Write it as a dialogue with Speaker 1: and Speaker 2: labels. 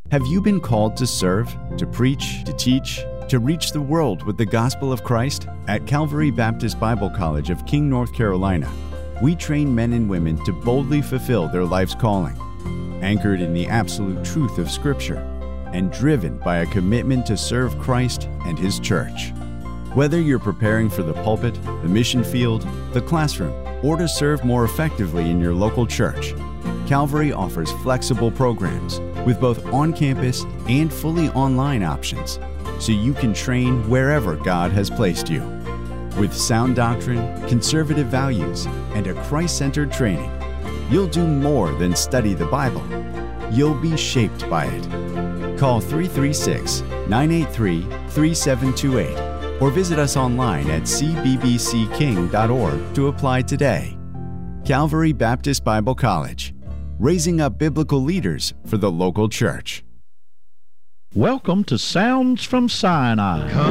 Speaker 1: Have you been called to serve, to preach, to teach, to reach the world with the gospel of Christ? At Calvary Baptist Bible College of King, North Carolina, we train men and women to boldly fulfill their life's calling, anchored in the absolute truth of Scripture, and driven by a commitment to serve Christ and His church. Whether you're preparing for the pulpit, the mission field, the classroom, or to serve more effectively in your local church, Calvary offers flexible programs with both on-campus and fully online options, so you can train wherever God has placed you. With sound doctrine, conservative values, and a Christ-centered training, you'll do more than study the Bible. You'll be shaped by it. Call 336-983-3728 or visit us online at cbbcking.org to apply today. Calvary Baptist Bible College, raising up biblical leaders for the local church.
Speaker 2: Welcome to Sounds from Sinai.